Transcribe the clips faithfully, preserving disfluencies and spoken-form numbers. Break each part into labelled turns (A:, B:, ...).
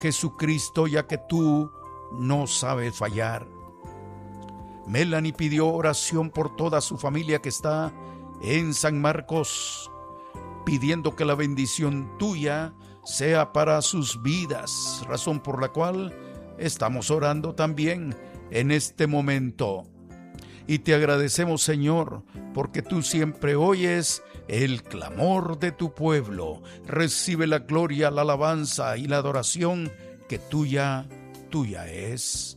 A: Jesucristo, ya que tú no sabes fallar. Melanie pidió oración por toda su familia que está en San Marcos, pidiendo que la bendición tuya sea para sus vidas, razón por la cual estamos orando también en este momento. Y te agradecemos, Señor, porque tú siempre oyes el clamor de tu pueblo. Recibe la gloria, la alabanza y la adoración que tuya, tuya es.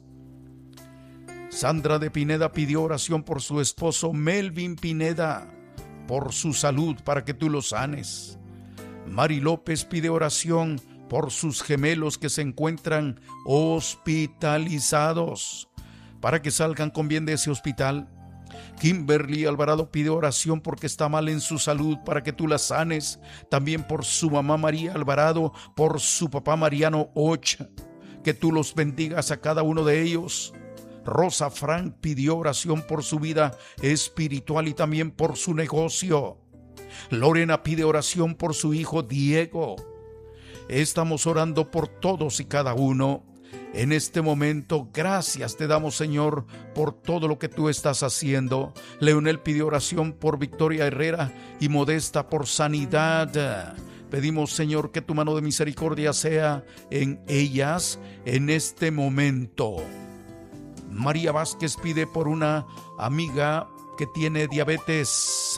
A: Sandra de Pineda pidió oración por su esposo Melvin Pineda, por su salud, para que tú lo sanes. Mari López pide oración por sus gemelos que se encuentran hospitalizados, para que salgan con bien de ese hospital. Kimberly Alvarado pide oración porque está mal en su salud, para que tú la sanes. También por su mamá María Alvarado, por su papá Mariano Ocha, que tú los bendigas a cada uno de ellos. Rosa Frank pidió oración por su vida espiritual y también por su negocio. Lorena pide oración por su hijo Diego. Estamos orando por todos y cada uno. En este momento, gracias te damos, Señor, por todo lo que tú estás haciendo. Leonel pidió oración por Victoria Herrera y Modesta por sanidad. Pedimos, Señor, que tu mano de misericordia sea en ellas en este momento. María Vázquez pide por una amiga que tiene diabetes.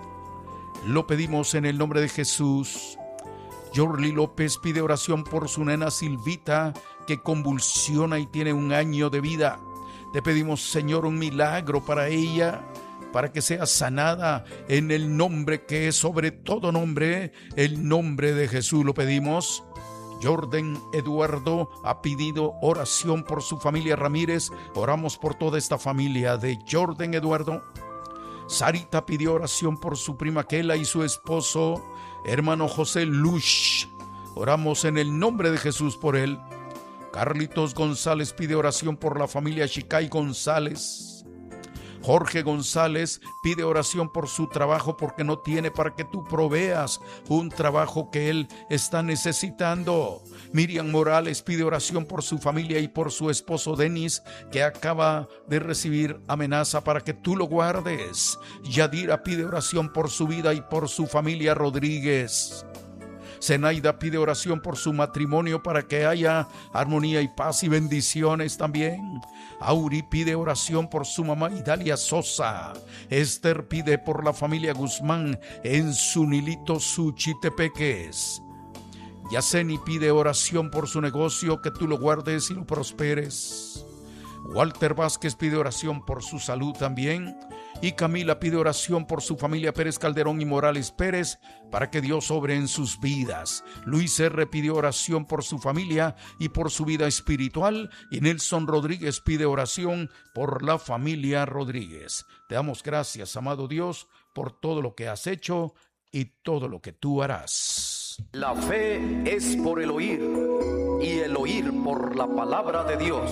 A: Lo pedimos en el nombre de Jesús. Yorli López pide oración por su nena Silvita, que convulsiona y tiene un año de vida. Te pedimos, Señor, un milagro para ella, para que sea sanada en el nombre que es sobre todo nombre, el nombre de Jesús lo pedimos. Jordan Eduardo ha pedido oración por su familia Ramírez. Oramos por toda esta familia de Jordan Eduardo. Sarita pidió oración por su prima Kela y su esposo, hermano José Lush. Oramos en el nombre de Jesús por él. Carlitos González pide oración por la familia Chicay González. Jorge González pide oración por su trabajo porque no tiene, para que tú proveas un trabajo que él está necesitando. Miriam Morales pide oración por su familia y por su esposo Denis, que acaba de recibir amenaza, para que tú lo guardes. Yadira pide oración por su vida y por su familia Rodríguez. Zenaida pide oración por su matrimonio para que haya armonía y paz y bendiciones también. Auri pide oración por su mamá Idalia Sosa. Esther pide por la familia Guzmán en Zunilito, Suchitepeques. Yaceni pide oración por su negocio, que tú lo guardes y lo prosperes. Walter Vázquez pide oración por su salud también. Y Camila pide oración por su familia Pérez Calderón y Morales Pérez, para que Dios obre en sus vidas. Luis R. pidió oración por su familia y por su vida espiritual. Y Nelson Rodríguez pide oración por la familia Rodríguez. Te damos gracias, amado Dios, por todo lo que has hecho y todo lo que tú harás.
B: La fe es por el oír, y el oír por la palabra de Dios.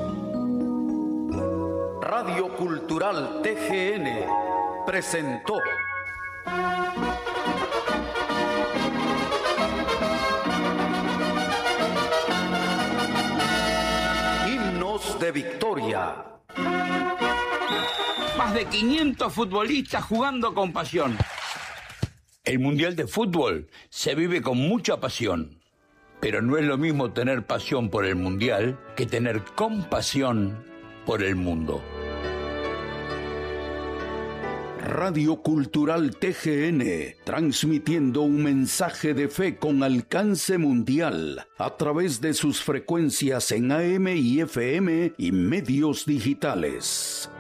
B: Radio Cultural T G N presentó Himnos de Victoria.
C: Más de quinientos futbolistas jugando con pasión.
D: El Mundial de Fútbol se vive con mucha pasión, pero no es lo mismo tener pasión por el Mundial que tener compasión por el mundo.
B: Radio Cultural T G N, transmitiendo un mensaje de fe con alcance mundial a través de sus frecuencias en A M y F M y medios digitales.